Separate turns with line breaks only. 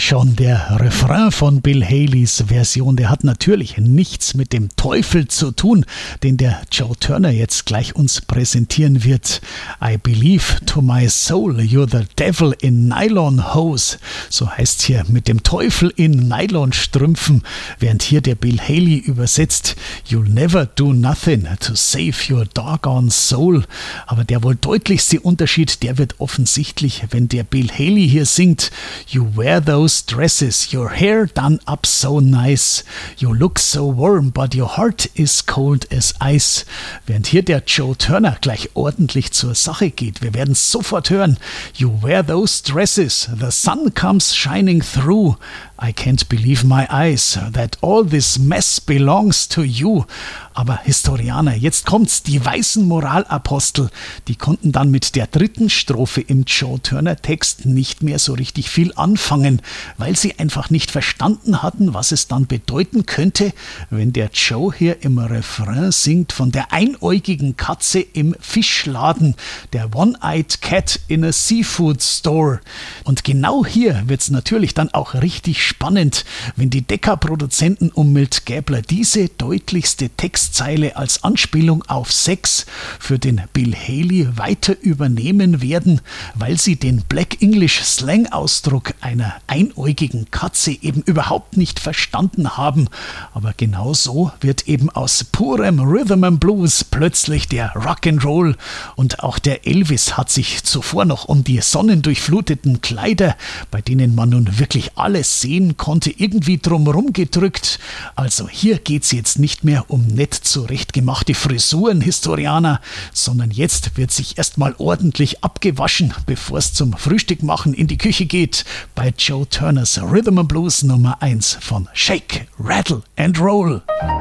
Schon der Refrain von Bill Haleys Version, der hat natürlich nichts mit dem Teufel zu tun, den der Joe Turner jetzt gleich uns präsentieren wird. I believe to my soul you're the devil in nylon hose. So heißt's hier, mit dem Teufel in Nylonstrümpfen, während hier der Bill Haley übersetzt, you'll never do nothing to save your doggone soul. Aber der wohl deutlichste Unterschied, der wird offensichtlich, wenn der Bill Haley hier singt, you wear those dresses, your hair done up so nice, you look so warm, but your heart is cold as ice. Während hier der Joe Turner gleich ordentlich zur Sache geht. Wir werden es sofort hören. You wear those dresses, the sun comes shining through. I can't believe my eyes, that all this mess belongs to you. Aber Historianer, jetzt kommt's, die weißen Moralapostel, die konnten dann mit der dritten Strophe im Joe Turner Text nicht mehr so richtig viel anfangen, weil sie einfach nicht verstanden hatten, was es dann bedeuten könnte, wenn der Joe hier im Refrain singt von der einäugigen Katze im Fischladen, der One-Eyed Cat in a Seafood Store. Und genau hier wird's natürlich dann auch richtig spannend, wenn die Decca-Produzenten um Milt Gabler diese deutlichste Textzeile als Anspielung auf Sex für den Bill Haley weiter übernehmen werden, weil sie den Black English Slang-Ausdruck einer einäugigen Katze eben überhaupt nicht verstanden haben. Aber genau so wird eben aus purem Rhythm and Blues plötzlich der Rock'n'Roll, und auch der Elvis hat sich zuvor noch um die sonnendurchfluteten Kleider, bei denen man nun wirklich alles sehen konnte, irgendwie drumherum gedrückt. Also hier geht's jetzt nicht mehr um nett zurechtgemachte Frisuren, Historianer, sondern jetzt wird sich erstmal ordentlich abgewaschen, bevor es zum Frühstück machen in die Küche geht, bei Joe Turners Rhythm and Blues Nummer 1 von Shake, Rattle and Roll.